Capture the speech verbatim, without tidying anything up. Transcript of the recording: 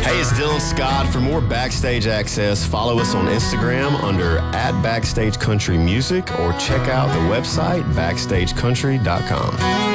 Hey, it's Dylan Scott. For more Backstage access, follow us on Instagram under at Backstage Country Music or check out the website backstage country dot com.